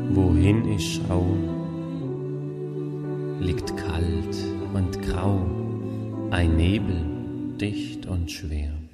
Wohin ich schau, liegt kalt und grau ein Nebel, dicht und schwer.